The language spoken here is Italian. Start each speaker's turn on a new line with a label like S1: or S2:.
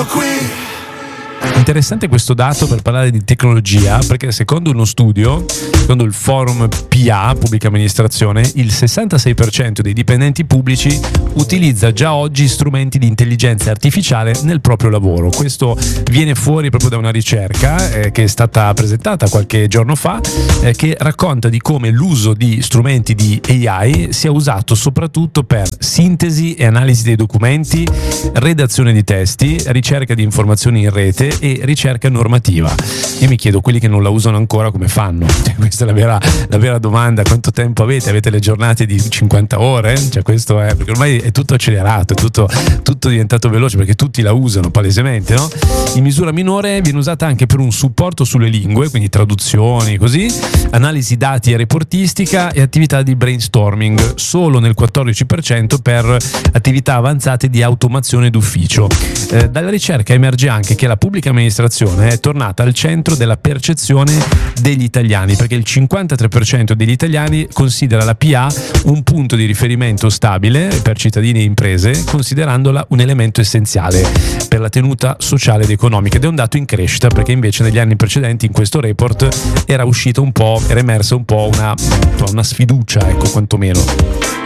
S1: tutto qui.
S2: Interessante questo dato per parlare di tecnologia, perché secondo uno studio, secondo il forum PA, Pubblica Amministrazione, il 66% dei dipendenti pubblici utilizza già oggi strumenti di intelligenza artificiale nel proprio lavoro. Questo viene fuori proprio da una ricerca che è stata presentata qualche giorno fa, che racconta di come l'uso di strumenti di AI sia usato soprattutto per sintesi e analisi dei documenti, redazione di testi, ricerca di informazioni in rete e ricerca normativa. Io mi chiedo, quelli che non la usano ancora come fanno? Questa è la vera domanda. Quanto tempo avete? Avete le giornate di 50 ore? Cioè questo è, perché ormai è tutto accelerato, è tutto diventato veloce, perché tutti la usano palesemente, no? In misura minore viene usata anche per un supporto sulle lingue, quindi traduzioni, così, analisi dati e reportistica e attività di brainstorming, solo nel 14% per attività avanzate di automazione d'ufficio. Dalla ricerca emerge anche che la pubblica amministrazione è tornata al centro della percezione degli italiani, perché il 53% degli italiani considera la PA un punto di riferimento stabile per cittadini e imprese, considerandola un elemento essenziale per la tenuta sociale ed economica, ed è un dato in crescita, perché invece negli anni precedenti in questo report era emersa un po' una sfiducia, ecco, quantomeno.